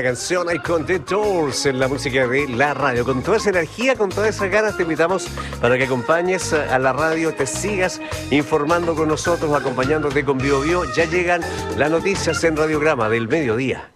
Canción y con The Doors en la música de la radio. Con toda esa energía, con todas esas ganas, te invitamos para que acompañes a la radio, te sigas informando con nosotros, acompañándote con Bio Bio. Ya llegan las noticias en Radiograma del mediodía.